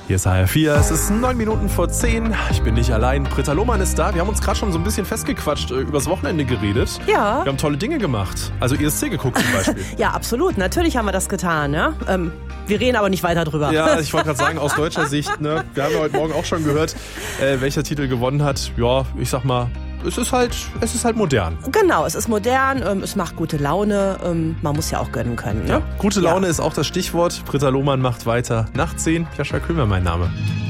Hier ist HR4, es ist 9 Minuten vor 10. Ich bin nicht allein. Britta Lohmann ist da. Wir haben uns gerade schon so ein bisschen festgequatscht, übers Wochenende geredet. Ja. Wir haben tolle Dinge gemacht. Also ESC geguckt zum Beispiel. Ja, absolut. Natürlich haben wir das getan. Ja? Wir reden aber nicht weiter drüber. Ja, ich wollte gerade sagen, aus deutscher Sicht, ne, wir haben ja heute Morgen auch schon gehört, welcher Titel gewonnen hat. Ja, ich sag mal, es ist halt modern. Genau, es ist modern, es macht gute Laune, man muss ja auch gönnen können. Ne? Ja, gute Laune ist auch das Stichwort. Britta Lohmann macht weiter nach 10. Jascha Köhler mein Name.